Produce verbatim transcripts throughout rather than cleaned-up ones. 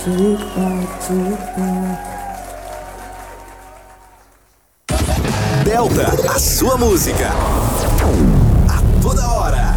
Delta, a sua música. A toda hora.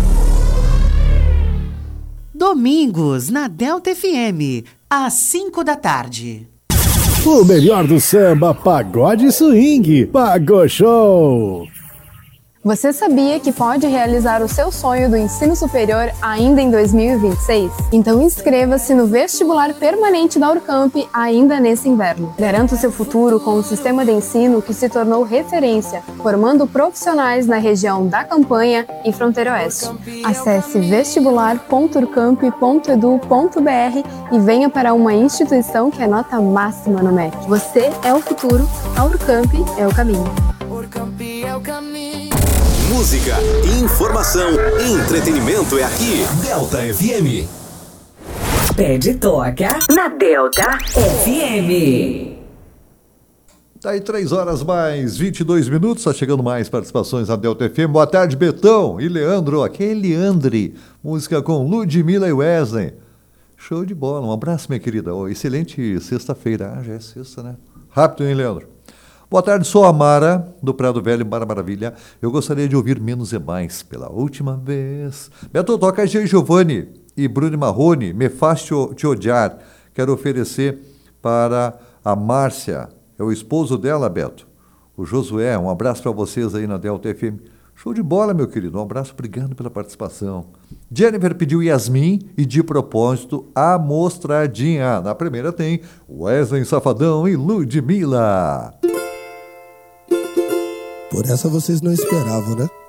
Domingos, na Delta F M, às cinco da tarde. O melhor do samba, pagode e swing. Pagou Show. Você sabia que pode realizar o seu sonho do ensino superior ainda em dois mil e vinte e seis? Então inscreva-se no vestibular permanente da Urcamp ainda nesse inverno. Garanta o seu futuro com um sistema de ensino que se tornou referência, formando profissionais na região da Campanha e Fronteira Oeste. Acesse vestibular ponto urcamp ponto edu ponto br e venha para uma instituição que é nota máxima no M E C. Você é o futuro, a Urcamp é o caminho. Urcamp é o caminho. Música, informação, entretenimento é aqui. Delta F M. Pede toca na Delta F M. Tá aí três horas mais vinte e dois minutos, tá chegando mais participações na Delta F M. Boa tarde, Betão e Leandro. Aqui é Leandre, música com Ludmilla e Wesley. Show de bola, um abraço, minha querida. Oh, excelente sexta-feira. Ah, já é sexta, né? Rápido, hein, Leandro? Boa tarde, sou a Mara, do Prado Velho, Mara Maravilha. Eu gostaria de ouvir Menos é Mais, pela última vez. Beto, toca G. Giovanni e Bruno Marrone, Me Faz Te, te Odiar. Quero oferecer para a Márcia, é o esposo dela, Beto. O Josué, um abraço para vocês aí na Delta F M. Show de bola, meu querido, um abraço, obrigado pela participação. Jennifer pediu Yasmin e, de propósito, a Mostradinha. Na primeira tem Wesley Safadão e Ludmilla. Por essa vocês não esperavam, né?